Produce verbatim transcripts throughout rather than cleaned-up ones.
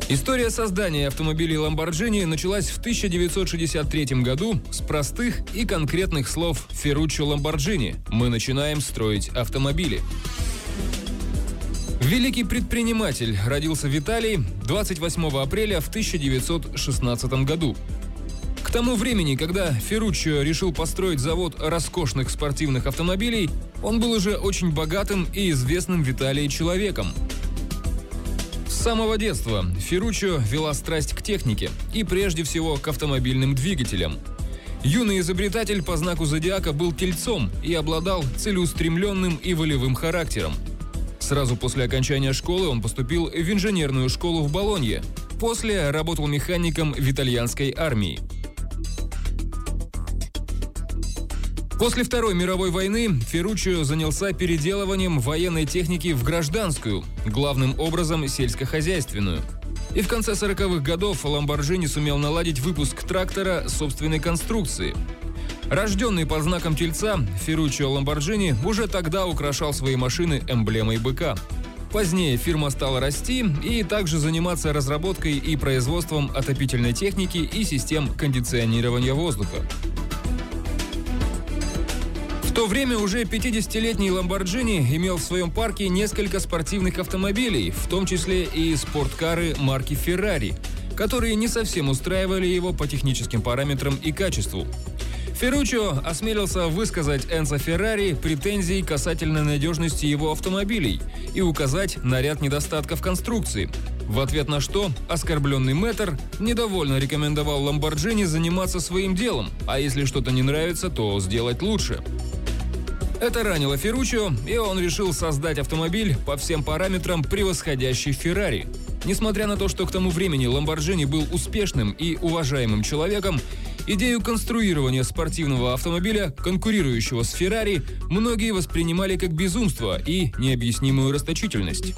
История создания автомобилей Lamborghini началась в тысяча девятьсот шестьдесят третьем году с простых и конкретных слов Ferruccio Lamborghini: «Мы начинаем строить автомобили». Великий предприниматель родился в Италии двадцать восьмого апреля в тысяча девятьсот шестнадцатом году. К тому времени, когда Ферруччо решил построить завод роскошных спортивных автомобилей, он был уже очень богатым и известным в Италии человеком. С самого детства Ферруччо вела страсть к технике и прежде всего к автомобильным двигателям. Юный изобретатель по знаку зодиака был тельцом и обладал целеустремленным и волевым характером. Сразу после окончания школы он поступил в инженерную школу в Болонье. После работал механиком в итальянской армии. После Второй мировой войны Ферруччо занялся переделыванием военной техники в гражданскую, главным образом сельскохозяйственную. И в конце сороковых годов Lamborghini сумел наладить выпуск трактора собственной конструкции. Рожденный под знаком тельца, Ферруччо Lamborghini уже тогда украшал свои машины эмблемой быка. Позднее фирма стала расти и также заниматься разработкой и производством отопительной техники и систем кондиционирования воздуха. В то время уже пятидесятилетний Lamborghini имел в своем парке несколько спортивных автомобилей, в том числе и спорткары марки Ferrari, которые не совсем устраивали его по техническим параметрам и качеству. Ферруччо осмелился высказать Энцо Феррари претензии касательно надежности его автомобилей и указать на ряд недостатков конструкции. В ответ на что оскорбленный мэтр недовольно рекомендовал Lamborghini заниматься своим делом, а если что-то не нравится, то сделать лучше. Это ранило Ферруччо, и он решил создать автомобиль по всем параметрам превосходящий Феррари. Несмотря на то, что к тому времени Lamborghini был успешным и уважаемым человеком, идею конструирования спортивного автомобиля, конкурирующего с Феррари, многие воспринимали как безумство и необъяснимую расточительность.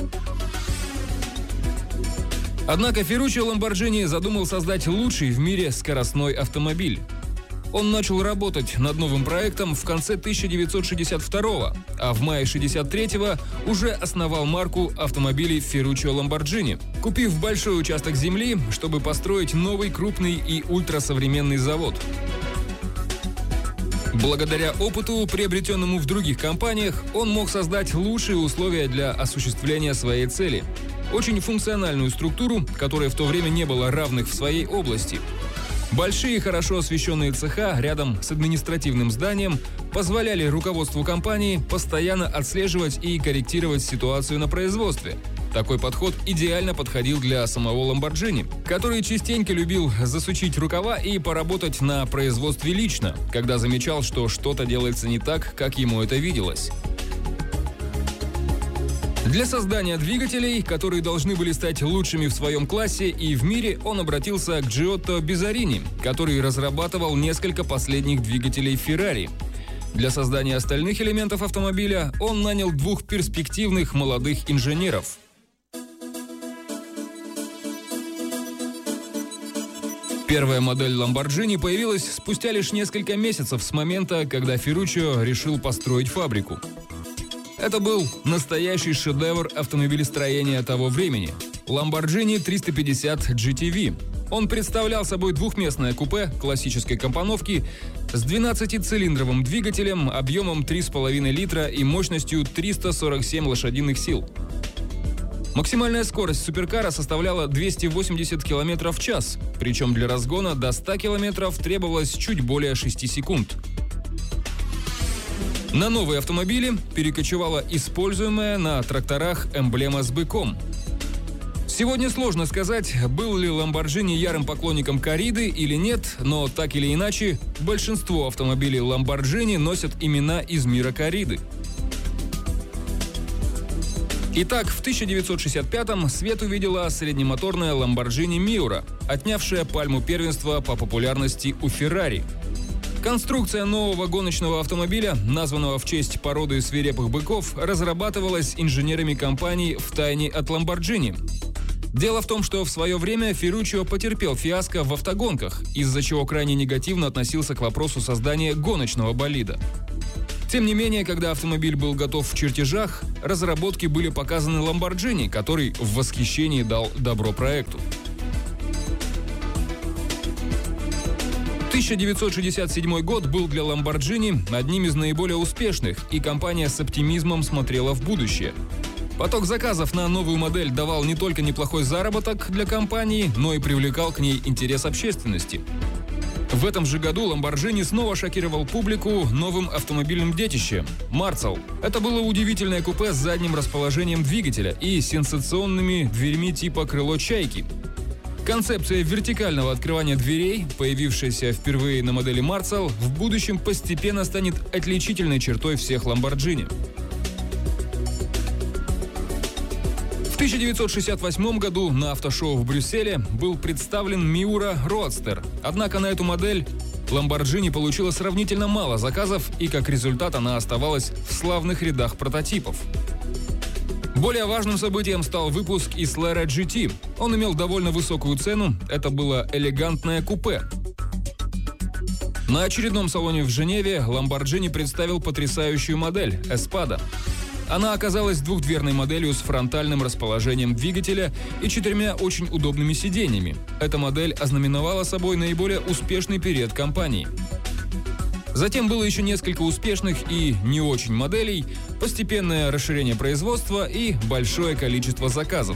Однако Ферруччо Lamborghini задумал создать лучший в мире скоростной автомобиль. Он начал работать над новым проектом в конце тысяча девятьсот шестьдесят второго, а в мае шестьдесят третьего уже основал марку автомобилей Ferruccio Lamborghini, купив большой участок земли, чтобы построить новый крупный и ультрасовременный завод. Благодаря опыту, приобретенному в других компаниях, он мог создать лучшие условия для осуществления своей цели. Очень функциональную структуру, которой в то время не было равных в своей области. Большие, хорошо освещенные цеха рядом с административным зданием позволяли руководству компании постоянно отслеживать и корректировать ситуацию на производстве. Такой подход идеально подходил для самого Lamborghini, который частенько любил засучить рукава и поработать на производстве лично, когда замечал, что что-то делается не так, как ему это виделось. Для создания двигателей, которые должны были стать лучшими в своем классе и в мире, он обратился к Джиотто Бизарини, который разрабатывал несколько последних двигателей Ferrari. Для создания остальных элементов автомобиля он нанял двух перспективных молодых инженеров. Первая модель Lamborghini появилась спустя лишь несколько месяцев с момента, когда Ферруччо решил построить фабрику. Это был настоящий шедевр автомобилестроения того времени – Lamborghini триста пятьдесят джи ти ви. Он представлял собой двухместное купе классической компоновки с двенадцатицилиндровым двигателем объемом три с половиной литра и мощностью триста сорок семь лошадиных сил. Максимальная скорость суперкара составляла двести восемьдесят километров в час, причем для разгона до ста километров требовалось чуть более шести секунд. На новые автомобили перекочевала используемая на тракторах эмблема с быком. Сегодня сложно сказать, был ли Lamborghini ярым поклонником корриды или нет, но так или иначе, большинство автомобилей Lamborghini носят имена из мира корриды. Итак, в тысяча девятьсот шестьдесят пятом свет увидела среднемоторная Lamborghini Miura, отнявшая пальму первенства по популярности у Ferrari. Конструкция нового гоночного автомобиля, названного в честь породы свирепых быков, разрабатывалась инженерами компании втайне от Lamborghini. Дело в том, что в свое время Ферруччо потерпел фиаско в автогонках, из-за чего крайне негативно относился к вопросу создания гоночного болида. Тем не менее, когда автомобиль был готов в чертежах, разработки были показаны Lamborghini, который в восхищении дал добро проекту. тысяча девятьсот шестьдесят седьмой год был для Lamborghini одним из наиболее успешных, и компания с оптимизмом смотрела в будущее. Поток заказов на новую модель давал не только неплохой заработок для компании, но и привлекал к ней интерес общественности. В этом же году Lamborghini снова шокировал публику новым автомобильным детищем – Марцел. Это было удивительное купе с задним расположением двигателя и сенсационными дверьми типа крыло чайки. Концепция вертикального открывания дверей, появившаяся впервые на модели Марцел, в будущем постепенно станет отличительной чертой всех Lamborghini. В тысяча девятьсот шестьдесят восьмом году на автошоу в Брюсселе был представлен Miura Roadster. Однако на эту модель Lamborghini получила сравнительно мало заказов, и как результат она оставалась в славных рядах прототипов. Более важным событием стал выпуск Ислера джи ти. Он имел довольно высокую цену, это было элегантное купе. На очередном салоне в Женеве Lamborghini представил потрясающую модель – Espada. Она оказалась двухдверной моделью с фронтальным расположением двигателя и четырьмя очень удобными сиденьями. Эта модель ознаменовала собой наиболее успешный период компании. Затем было еще несколько успешных и не очень моделей, постепенное расширение производства и большое количество заказов.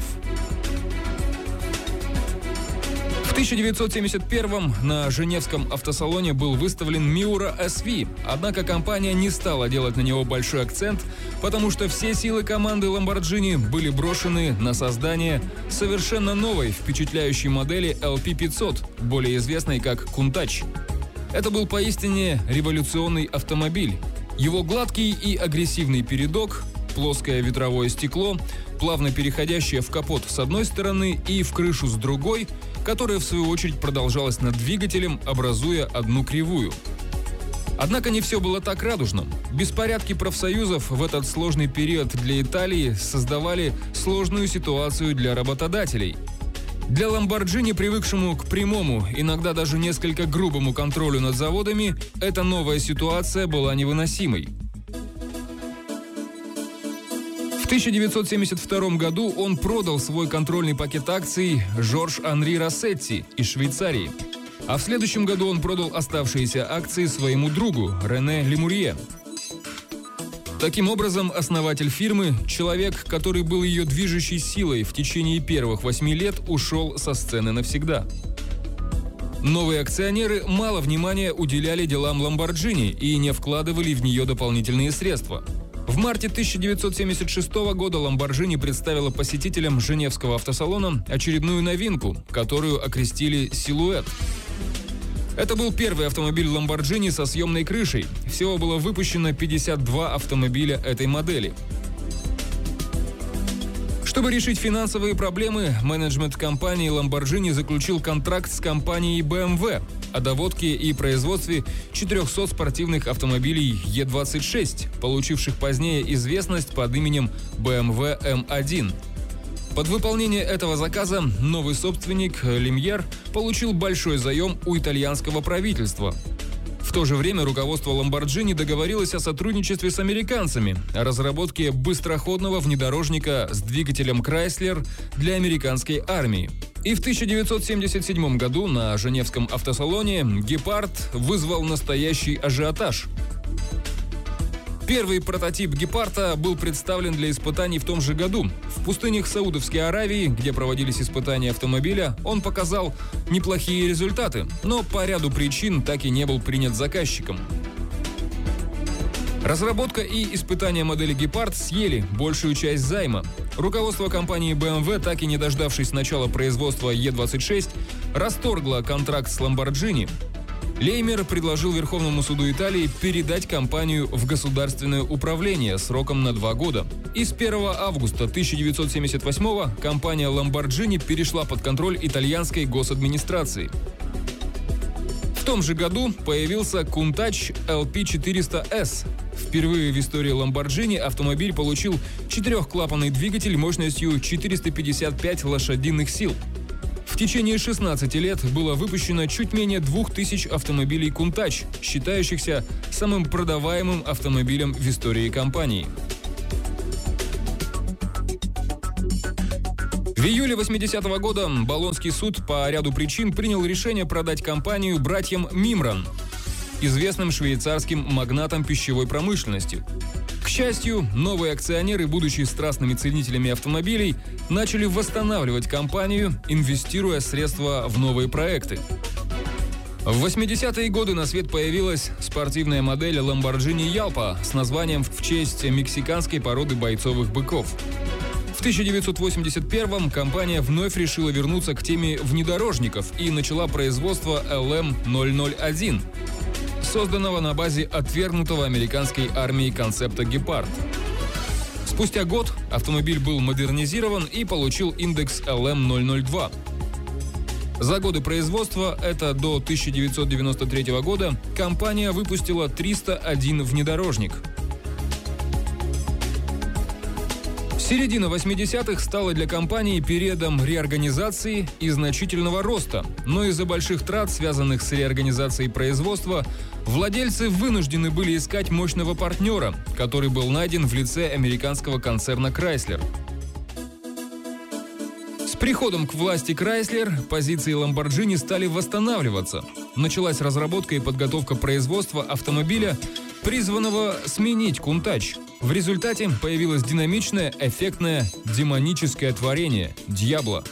В тысяча девятьсот семьдесят первом на Женевском автосалоне был выставлен Miura эс ви, однако компания не стала делать на него большой акцент, потому что все силы команды Lamborghini были брошены на создание совершенно новой, впечатляющей модели эл пи пятьсот, более известной как Countach. Это был поистине революционный автомобиль. Его гладкий и агрессивный передок, плоское ветровое стекло, плавно переходящее в капот с одной стороны и в крышу с другой, которая в свою очередь продолжалась над двигателем, образуя одну кривую. Однако не все было так радужно. Беспорядки профсоюзов в этот сложный период для Италии создавали сложную ситуацию для работодателей. Для Lamborghini, привыкшему к прямому, иногда даже несколько грубому контролю над заводами, эта новая ситуация была невыносимой. В тысяча девятьсот семьдесят втором году он продал свой контрольный пакет акций Жорж-Анри Рассетти из Швейцарии. А в следующем году он продал оставшиеся акции своему другу Рене Лемурье. Таким образом, основатель фирмы, человек, который был ее движущей силой в течение первых восьми лет, ушел со сцены навсегда. Новые акционеры мало внимания уделяли делам Lamborghini и не вкладывали в нее дополнительные средства. В марте тысяча девятьсот семьдесят шестого года Lamborghini представила посетителям Женевского автосалона очередную новинку, которую окрестили «Силуэт». Это был первый автомобиль Lamborghini со съемной крышей. Всего было выпущено пятьдесят два автомобиля этой модели. Чтобы решить финансовые проблемы, менеджмент компании Lamborghini заключил контракт с компанией бэ эм вэ о доводке и производстве четырехсот спортивных автомобилей Е двадцать шесть, получивших позднее известность под именем бэ эм вэ эм один. Под выполнение этого заказа новый собственник Лемьер получил большой заем у итальянского правительства. В то же время руководство Lamborghini договорилось о сотрудничестве с американцами о разработке быстроходного внедорожника с двигателем Chrysler для американской армии. И в тысяча девятьсот семьдесят седьмом году на Женевском автосалоне «Гепард» вызвал настоящий ажиотаж. Первый прототип «Гепарда» был представлен для испытаний в том же году. В пустынях Саудовской Аравии, где проводились испытания автомобиля, он показал неплохие результаты, но по ряду причин так и не был принят заказчиком. Разработка и испытания модели «Гепард» съели большую часть займа. Руководство компании бэ эм вэ, так и не дождавшись начала производства Е двадцать шесть, расторгло контракт с Lamborghini. Леймер предложил Верховному суду Италии передать компанию в государственное управление сроком на два года. И с первого августа тысяча девятьсот семьдесят восьмого компания Lamborghini перешла под контроль итальянской госадминистрации. В том же году появился Countach эл пи четыреста эс. Впервые в истории Lamborghini автомобиль получил четырехклапанный двигатель мощностью четыреста пятьдесят пять лошадиных сил. В течение шестнадцати лет было выпущено чуть менее двух тысяч автомобилей Countach, считающихся самым продаваемым автомобилем в истории компании. В июле восьмидесятого года Болонский суд по ряду причин принял решение продать компанию братьям Мимран, известным швейцарским магнатам пищевой промышленности. К счастью, новые акционеры, будучи страстными ценителями автомобилей, начали восстанавливать компанию, инвестируя средства в новые проекты. В восьмидесятые годы на свет появилась спортивная модель Lamborghini Yalpa с названием в честь мексиканской породы бойцовых быков. В тысяча девятьсот восемьдесят первом компания вновь решила вернуться к теме внедорожников и начала производство эл эм ноль ноль один, созданного на базе отвергнутого американской армией концепта «Гепард». Спустя год автомобиль был модернизирован и получил индекс эл эм ноль ноль два. За годы производства, это до тысяча девятьсот девяносто третьего года, компания выпустила триста один внедорожник. Середина восьмидесятых стала для компании периодом реорганизации и значительного роста, но из-за больших трат, связанных с реорганизацией производства, владельцы вынуждены были искать мощного партнера, который был найден в лице американского концерна Chrysler. С приходом к власти Chrysler позиции Lamborghini стали восстанавливаться. Началась разработка и подготовка производства автомобиля, призванного сменить Countach. В результате появилось динамичное, эффектное, демоническое творение – Диабло.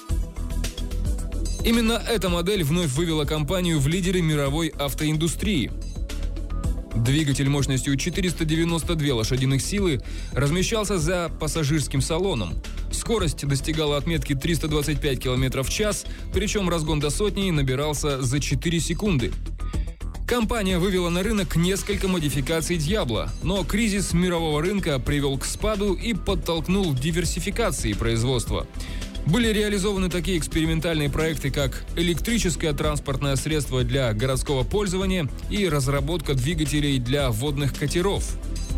Именно эта модель вновь вывела компанию в лидеры мировой автоиндустрии. Двигатель мощностью четыреста девяносто две лошадиных силы размещался за пассажирским салоном. Скорость достигала отметки триста двадцать пять километров в час, причем разгон до сотни набирался за четыре секунды. Компания вывела на рынок несколько модификаций Диабло, но кризис мирового рынка привел к спаду и подтолкнул к диверсификации производства. Были реализованы такие экспериментальные проекты, как электрическое транспортное средство для городского пользования и разработка двигателей для водных катеров.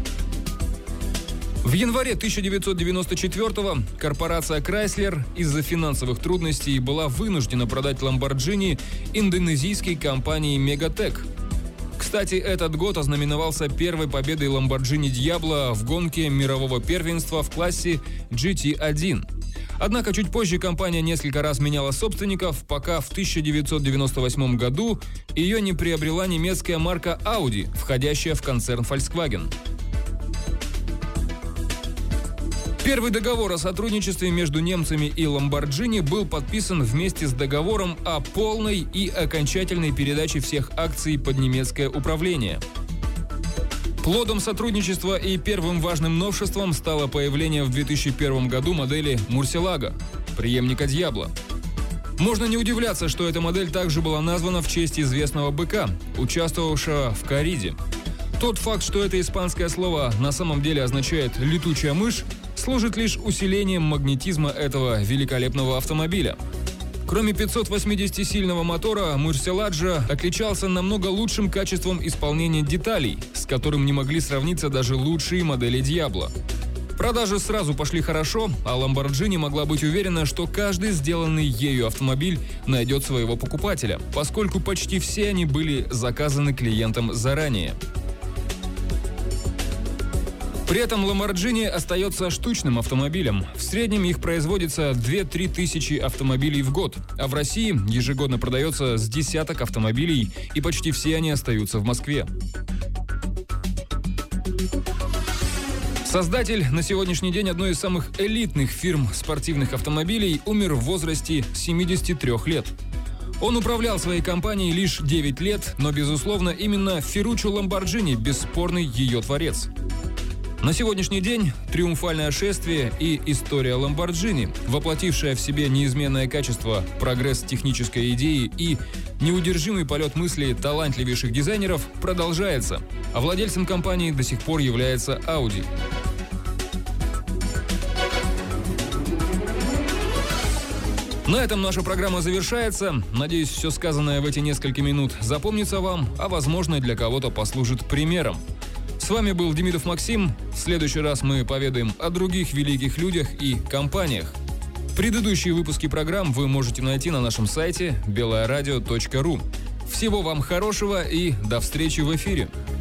В январе тысяча девятьсот девяносто четвёртого корпорация Chrysler из-за финансовых трудностей была вынуждена продать Lamborghini индонезийской компании Megatech. Кстати, этот год ознаменовался первой победой Lamborghini Diablo в гонке мирового первенства в классе джи ти один. Однако чуть позже компания несколько раз меняла собственников, пока в тысяча девятьсот девяносто восьмом году ее не приобрела немецкая марка Audi, входящая в концерн Volkswagen. Первый договор о сотрудничестве между немцами и Lamborghini был подписан вместе с договором о полной и окончательной передаче всех акций под немецкое управление. Плодом сотрудничества и первым важным новшеством стало появление в две тысячи первом году модели Murcielago, преемника Диабло. Можно не удивляться, что эта модель также была названа в честь известного быка, участвовавшего в корриде. Тот факт, что это испанское слово на самом деле означает «летучая мышь», служит лишь усилением магнетизма этого великолепного автомобиля. Кроме пятисотвосьмидесятисильного мотора, Murcielago отличался намного лучшим качеством исполнения деталей, с которым не могли сравниться даже лучшие модели Diablo. Продажи сразу пошли хорошо, а Lamborghini могла быть уверена, что каждый сделанный ею автомобиль найдет своего покупателя, поскольку почти все они были заказаны клиентам заранее. При этом Lamborghini остается штучным автомобилем. В среднем их производится две-три тысячи автомобилей в год, а в России ежегодно продается с десяток автомобилей, и почти все они остаются в Москве. Создатель на сегодняшний день одной из самых элитных фирм спортивных автомобилей умер в возрасте семидесяти трёх лет. Он управлял своей компанией лишь девять лет, но, безусловно, именно Ферруччо Ламборджини – бесспорный ее творец. На сегодняшний день триумфальное шествие и история Lamborghini, воплотившая в себе неизменное качество, прогресс технической идеи и неудержимый полет мыслей талантливейших дизайнеров, продолжается, а владельцем компании до сих пор является Audi. На этом наша программа завершается. Надеюсь, все сказанное в эти несколько минут запомнится вам, а возможно, для кого-то послужит примером. С вами был Демидов Максим. В следующий раз мы поведаем о других великих людях и компаниях. Предыдущие выпуски программ вы можете найти на нашем сайте белое радио точка ру. Всего вам хорошего и до встречи в эфире.